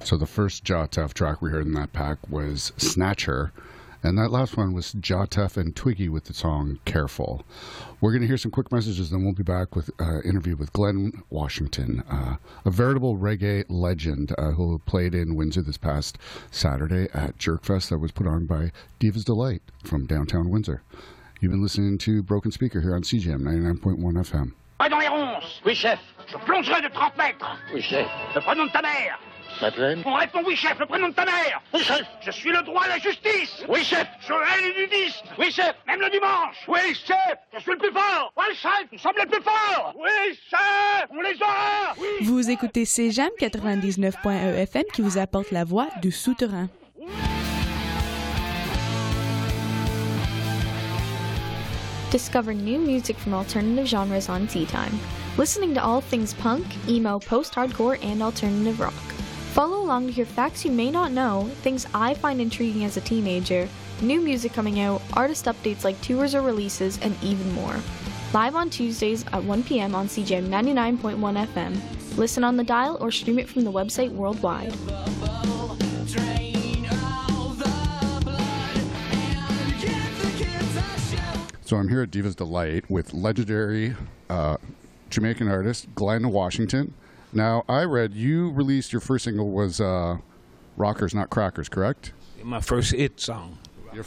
So the first Jah Tuff track we heard in that pack was Snatcher, and that last one was Jah Tuff and Twiggy with the song Careful. We're going to hear some quick messages, then we'll be back with an interview with Glen Washington, a veritable reggae legend who played in Windsor this past Saturday at Jerkfest that was put on by Diva's Delight from downtown Windsor. You've been listening to Broken Speaker here on CJM 99.1 FM. Pas dans les ronces. Oui, chef. Je plongerai de 30 mètres. Oui, chef. Le prénom de ta mère. Madeleine. On répond oui, chef, le prénom de ta mère. Oui, chef. Je suis le droit et la justice. Oui, chef. Je hais les nudistes. Oui, chef. Même le dimanche. Oui, chef. Je suis le plus fort. Oui, chef. Nous sommes les plus forts. Oui, chef. On les aura. Oui. Vous écoutez CJAM 99.1 FM qui vous apporte la voix du souterrain. Discover new music from alternative genres on Tea Time. Listening to all things punk, emo, post-hardcore, and alternative rock. Follow along to hear facts you may not know, things I find intriguing as a teenager, new music coming out, artist updates like tours or releases, and even more. Live on Tuesdays at 1 p.m. on CJM 99.1 FM. Listen on the dial or stream it from the website worldwide. So I'm here at Diva's Delight with legendary Jamaican artist Glen Washington. Now, I read you released your first single was Rockers Not Crackers, correct? My first hit song. Your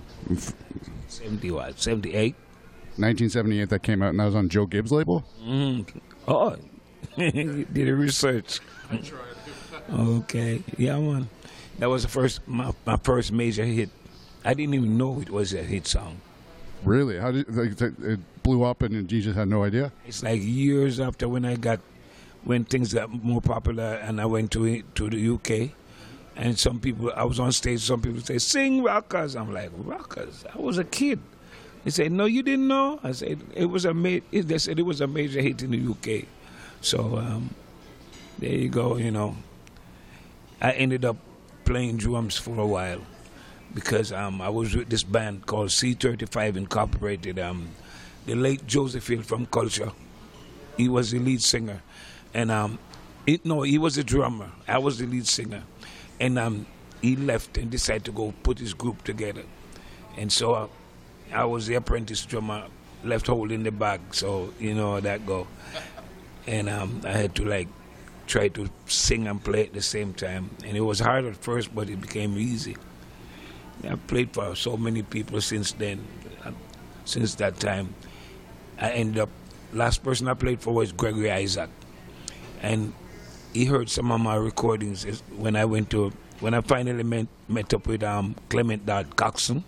78. 1978 that came out, and that was on Joe Gibbs' label? Oh, you did a research. I tried. Okay, yeah, man. That was my first major hit. I didn't even know it was a hit song. Really? How did it blew up and you just had no idea? It's like years after when things got more popular, and I went to the UK, and some people, I was on stage, some people say, sing Rockers. I'm like, Rockers? I was a kid. They said, no, you didn't know? I said, they said it was a major hit in the UK. So there you go, you know. I ended up playing drums for a while because I was with this band called C35 Incorporated. The late Joseph Hill from Culture, he was the lead singer. And he was a drummer. I was the lead singer. And he left and decided to go put his group together. And so I was the apprentice drummer, left holding the bag. So you know how that go. And I had to try to sing and play at the same time. And it was hard at first, but it became easy. I've played for so many people since then. Since that time, I ended up, last person I played for was Gregory Isaac. And he heard some of my recordings when I finally met up with Clement Dodd Coxon.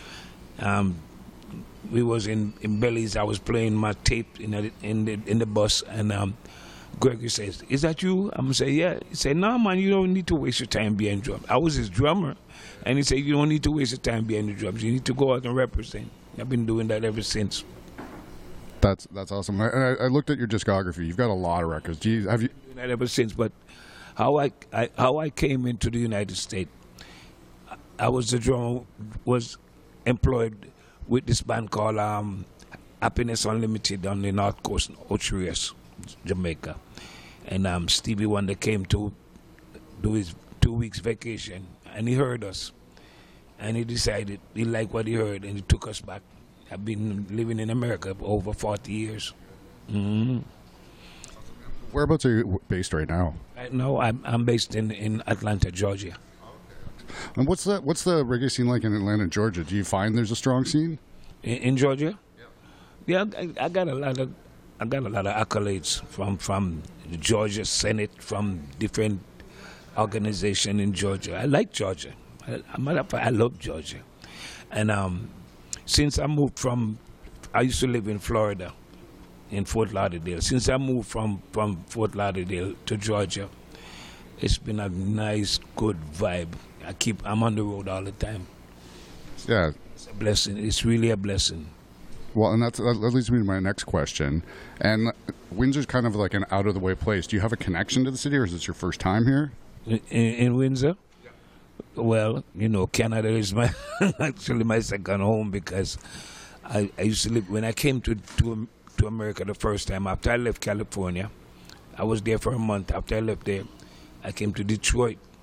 We was in Belize. I was playing my tape in the bus, and Gregory says, "Is that you?" I'm gonna say, "Yeah." He said, "No, man, you don't need to waste your time being drum." I was his drummer, and he said, "You don't need to waste your time being the drums. You need to go out and represent." I've been doing that ever since. That's awesome. I looked at your discography. You've got a lot of records. Have you? Doing that ever since. But how I came into the United States, I was the drummer, was employed with this band called Happiness Unlimited on the North Coast, Ocherias, Jamaica. And Stevie Wonder came to do his 2 weeks vacation, and he heard us. And he decided he liked what he heard, and he took us back. I've been living in America for over 40 years. Mm-hmm. Whereabouts are you based right now? Right now, I'm based in Atlanta, Georgia. And what's the reggae scene like in Atlanta, Georgia? Do you find there's a strong scene in Georgia? Yeah, I got a lot of accolades from the Georgia Senate, from different organizations in Georgia. I like Georgia. I love Georgia, and since I moved I used to live in Florida, in Fort Lauderdale. Since I moved from Fort Lauderdale to Georgia, it's been a nice, good vibe. I'm on the road all the time. Yeah. It's a blessing. It's really a blessing. Well, and that leads me to my next question. And Windsor's kind of like an out-of-the-way place. Do you have a connection to the city, or is this your first time here? In Windsor? Yeah. Well, you know, Canada is actually my second home, because I used to live, when I came to America the first time, after I left California, I was there for a month. After I left there, I came to Detroit,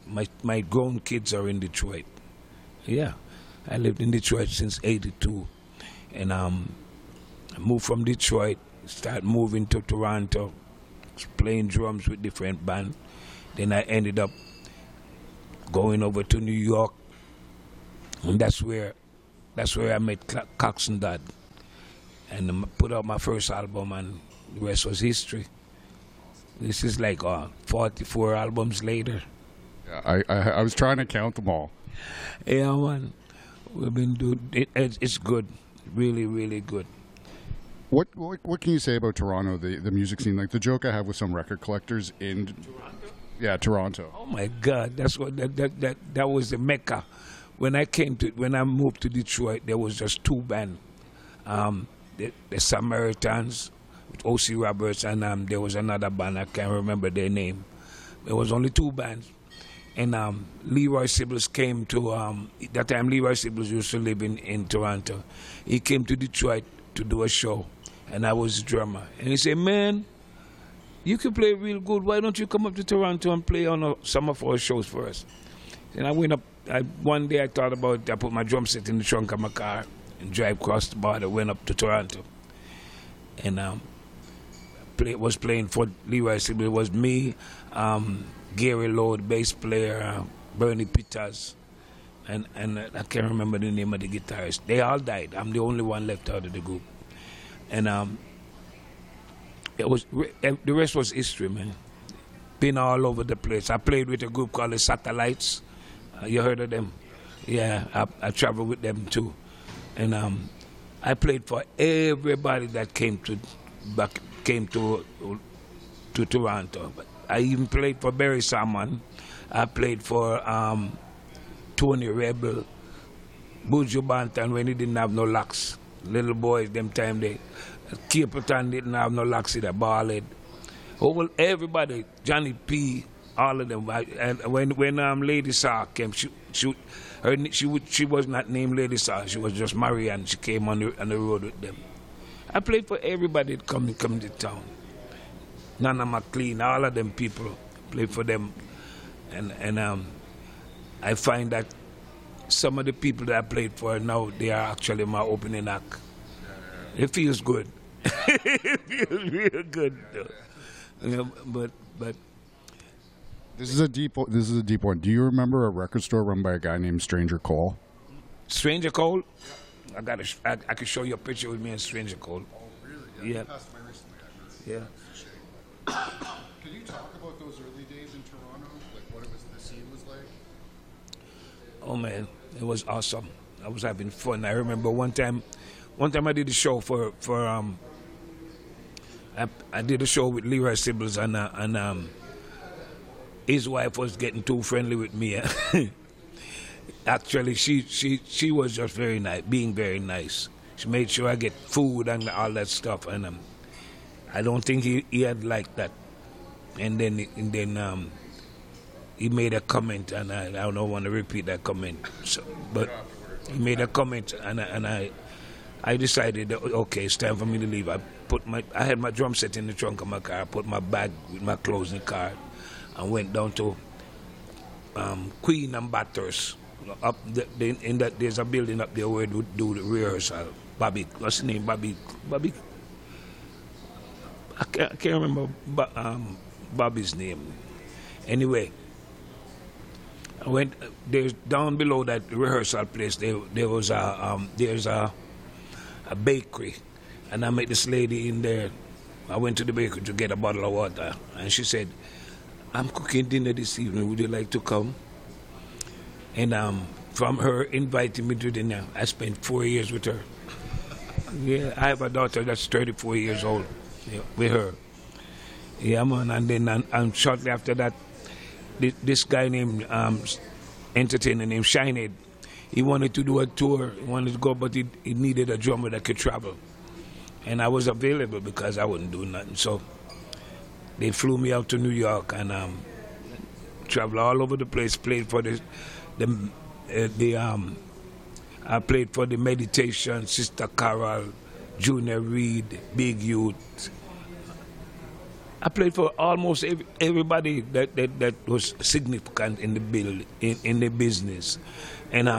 my grown kids are in Detroit. Yeah, I lived in Detroit since '82, and I moved from Detroit, started moving to Toronto, playing drums with different bands. Then I ended up going over to New York, and that's where I met Cox and Dodd, and put out my first album, and the rest was history. This is like 44 albums later. Yeah, I was trying to count them all. Yeah, man. We've been doing it. It's good, really, really good. What can you say about Toronto, the music scene? Like the joke I have with some record collectors in Toronto. Yeah, Toronto. Oh my God, that's what that was the Mecca. When I moved to Detroit, there was just two bands, the Samaritans with O.C. Roberts, and there was another band, I can't remember their name. There was only two bands. And Leroy Sibbles came to, that time Leroy Sibbles used to live in Toronto. He came to Detroit to do a show, and I was a drummer. And he said, man, you can play real good. Why don't you come up to Toronto and play on some of our shows for us? And I went up, one day I thought about it. I put my drum set in the trunk of my car and drive across the border, went up to Toronto. And was playing for Leroy Sibbles. It was me, Gary Lowe, the bass player, Bernie Peters, and I can't remember the name of the guitarist. They all died. I'm the only one left out of the group. And the rest was history, man. Been all over the place. I played with a group called the Satellites. You heard of them? Yeah, I traveled with them too. And I played for everybody that came to Toronto. I even played for Barry Salmon. I played for Tony Rebel, Buju Banton when he didn't have no locks. Little boys, them time Capleton didn't have no locks either, Ballhead. Oh, well, everybody, Johnny P., all of them. And when Lady Saw came, she was not named Lady Saw. She was just Marianne. She came on the road with them. I played for everybody that come to town. Nana McLean, all of them people played for them, and I find that some of the people that I played for now, they are actually my opening act. It feels good. It feels real good, though. You know, but this is a deep one. Do you remember a record store run by a guy named Stranger Cole? Stranger Cole? I can show you a picture with me and Stranger Cole. Oh, really? Yeah. Yeah. Can you talk about those early days in Toronto? Like what the scene was like? Oh man, it was awesome. I was having fun. I remember one time I did a show for I did a show with Leroy Sibbles and his wife was getting too friendly with me. Actually, she was just very nice, being very nice. She made sure I get food and all that stuff, and I don't think he had liked that. And then he made a comment, and I don't want to repeat that comment. So, but he made a comment, and I decided that, okay, it's time for me to leave. I had my drum set in the trunk of my car. I put my bag with my clothes in the car, and went down to Queen and Bathurst. There's a building up there where we do the rehearsal. Bobby, what's his name? Bobby. I can't remember Bobby's name. Anyway, I went. There's down below that rehearsal place. There's a bakery, and I met this lady in there. I went to the bakery to get a bottle of water, and she said, "I'm cooking dinner this evening. Would you like to come?" And from her inviting me to dinner, I spent 4 years with her. Yeah, I have a daughter that's 34 years old. Yeah, with her. Yeah, man. And then shortly after that, this guy named entertainer named Shinehead, he wanted to do a tour. He wanted to go, but he needed a drummer that could travel. And I was available because I wouldn't do nothing. So they flew me out to New York and traveled all over the place. Played for I played for the Meditation, Sister Carol, Junior Reed, Big Youth, I played for almost everybody that was significant in the build in the business, and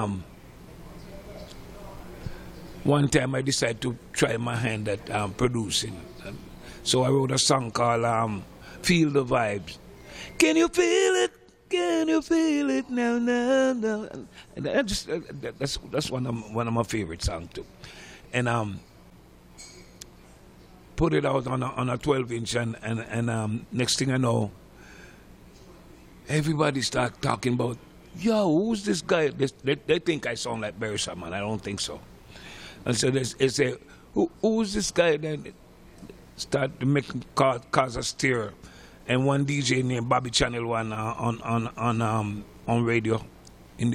one time I decided to try my hand at producing, so I wrote a song called "Feel the Vibes." Can you feel it? Can you feel it now, now, now? And that's one of my favorite songs too, and put it out on a 12-inch, and next thing I know, everybody start talking about, yo, who's this guy? They think I sound like Barry Sharman. I don't think so. And so they say, who's this guy? Then start to make cause a stir. And one DJ named Bobby Channel One on radio in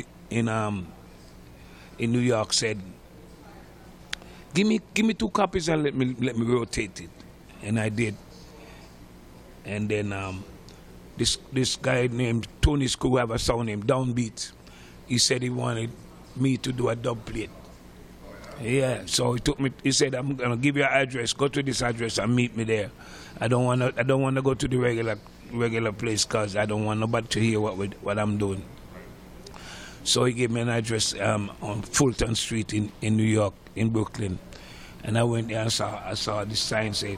New York said, Give me 2 copies and let me rotate it, and I did. And then this guy named Tony Screw have a song named Downbeat. He said he wanted me to do a dub plate. Yeah, so he took me. He said, "I'm gonna give you an address. Go to this address and meet me there. I don't wanna go to the regular place because I don't want nobody to hear what I'm doing." So he gave me an address on Fulton Street in New York, in Brooklyn. And I went there and I saw this sign say,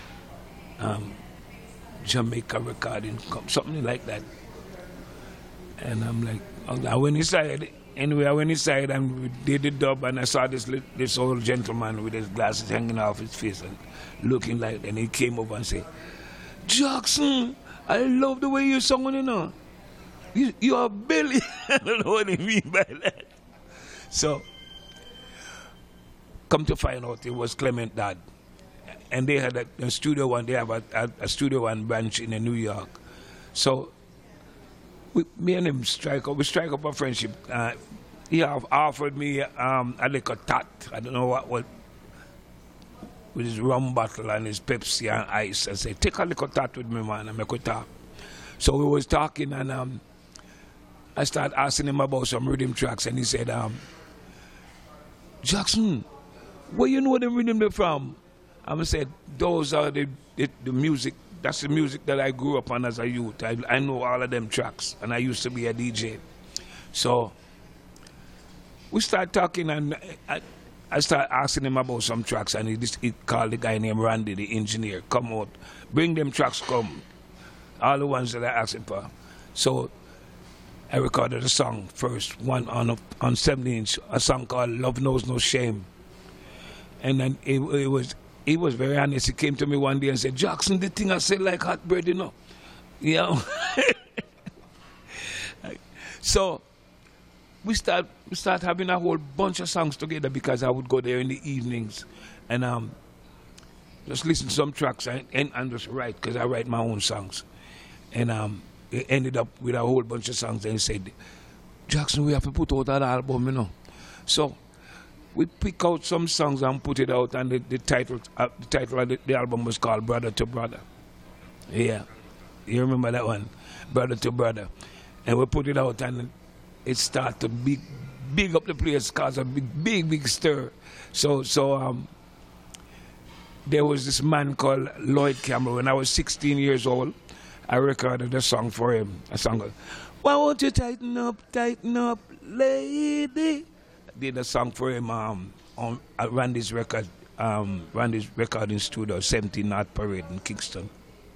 Jamaica Recording, something like that. And I'm like, I went inside. Anyway, I went inside and we did the dub, and I saw this old gentleman with his glasses hanging off his face and looking like, and he came over and said, Jackson, I love the way you sing, you know. You are Billy. I don't know what he mean by that. So, come to find out, it was Clement Dad. And they had a Studio One. They have a Studio One branch in New York. So, me and him strike up a friendship. He offered me a little tat. I don't know what with his rum bottle and his Pepsi and ice. I said, take a little tat with me, man, and make we talk. So we was talking, and I started asking him about some rhythm tracks, and he said, Jackson, where you know the rhythm they're from? I said, those are the music. That's the music that I grew up on as a youth. I know all of them tracks, and I used to be a DJ. So we started talking, and I started asking him about some tracks, and he called the guy named Randy, the engineer, come out, bring them tracks, come. All the ones that I asked him for. So I recorded a song first, one on 7-inch, a song called Love Knows No Shame. And then he was very honest. He came to me one day and said, Jackson, the thing I said like hot bread, you know. Yeah. So we start having a whole bunch of songs together because I would go there in the evenings and just listen to some tracks and just write, because I write my own songs. And it ended up with a whole bunch of songs, and he said, Jackson, we have to put out that album, you know. So we pick out some songs and put it out, and the title of the album was called Brother to Brother. Yeah. You remember that one? Brother to Brother. And we put it out, and it started to big up the place, cause a big stir. So there was this man called Lloyd Campbell. When I was 16 years old, I recorded a song for him. A song called, why won't you tighten up, lady? I did a song for him on Randy's Randy's recording studio, 17 North Parade in Kingston.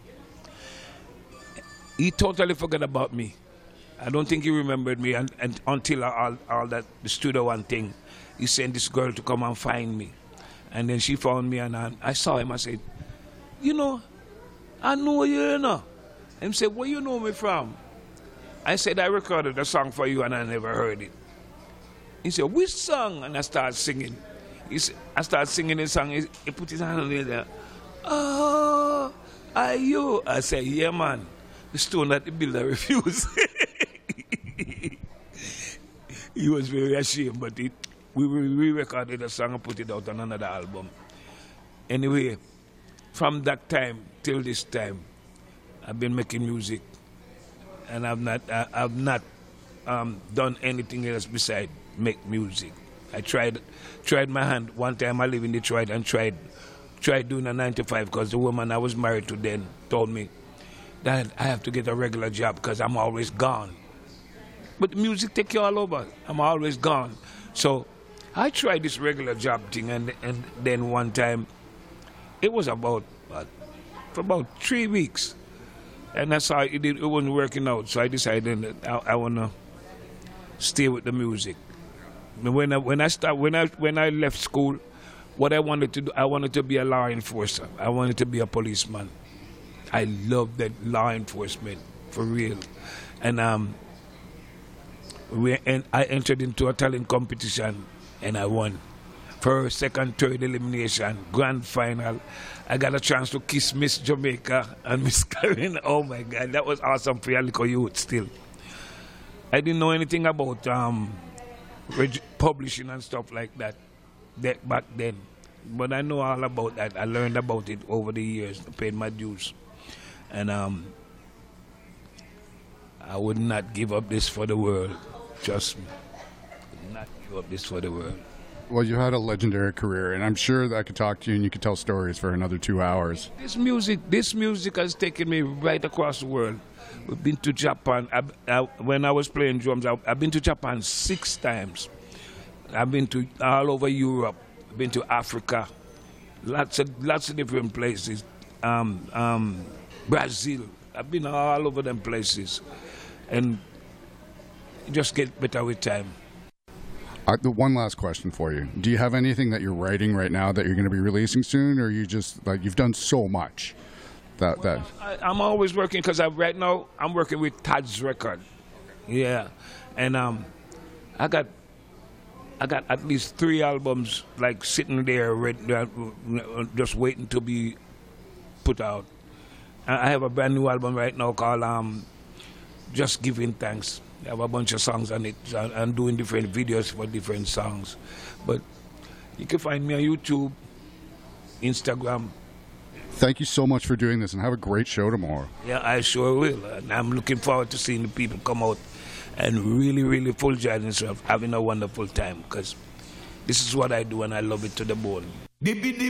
He totally forgot about me. I don't think he remembered me and until all that the Studio One thing. He sent this girl to come and find me. And then she found me, and I saw him. I said, you know, I know you, know. And he said, where you know me from? I said, I recorded a song for you and I never heard it. He said, which song? And I started singing. I started singing the song. He put his hand on it there. Oh, are you? I said, yeah, man. The stone that the builder refused. He was very ashamed, but we re-recorded a song and put it out on another album. Anyway, from that time till this time, I've been making music, and I've not done anything else besides make music. I tried my hand. One time I lived in Detroit and tried doing a 9 to 5 because the woman I was married to then told me that I have to get a regular job because I'm always gone. But the music take you all over. I'm always gone. So I tried this regular job thing, and then one time, it was for about 3 weeks. And I saw it wasn't working out, so I decided that I want to stay with the music. When I left school, what I wanted to do, I wanted to be a law enforcer. I wanted to be a policeman. I loved that law enforcement, for real. And I entered into a talent competition, and I won. First, second, third elimination, grand final. I got a chance to kiss Miss Jamaica and Miss Karen. Oh my God, that was awesome for a little youth still. I didn't know anything about publishing and stuff like that back then. But I know all about that. I learned about it over the years. I paid my dues. And I would not give up this for the world. Trust me. I would not give up this for the world. Well, you had a legendary career, and I'm sure that I could talk to you and you could tell stories for another 2 hours. This music has taken me right across the world. We've been to Japan. When I was playing drums, I've been to Japan 6 times. I've been to all over Europe. I've been to Africa, lots of different places. Brazil. I've been all over them places, and it just get better with time. The one last question for you: do you have anything that you're writing right now that you're going to be releasing soon, or you just like you've done so much that? I'm always working because right now I'm working with Tad's record. Yeah, and I got at least 3 albums like sitting there just waiting to be put out. I have a brand new album right now called Just Giving Thanks. I have a bunch of songs on it. I'm doing different videos for different songs. But you can find me on YouTube, Instagram. Thank you so much for doing this, and have a great show tomorrow. Yeah, I sure will. And I'm looking forward to seeing the people come out and really, really full enjoy themselves, having a wonderful time, because this is what I do and I love it to the bone.